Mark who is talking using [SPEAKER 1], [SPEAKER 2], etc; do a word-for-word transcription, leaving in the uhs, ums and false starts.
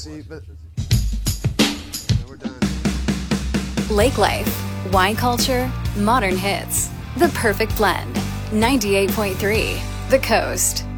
[SPEAKER 1] see, but yeah, we're done.
[SPEAKER 2] Lake life, wine culture, modern hits. The perfect blend. ninety-eight point three, The Coast.